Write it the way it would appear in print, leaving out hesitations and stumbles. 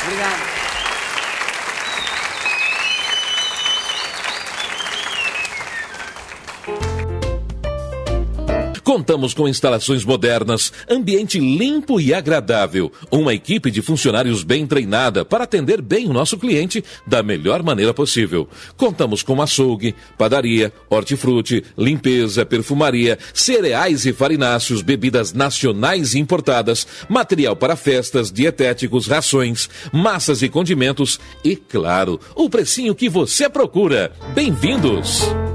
Obrigada. Contamos com instalações modernas, ambiente limpo e agradável, uma equipe de funcionários bem treinada para atender bem o nosso cliente da melhor maneira possível. Contamos com açougue, padaria, hortifruti, limpeza, perfumaria, cereais e farináceos, bebidas nacionais e importadas, material para festas, dietéticos, rações, massas e condimentos e, claro, o precinho que você procura. Bem-vindos!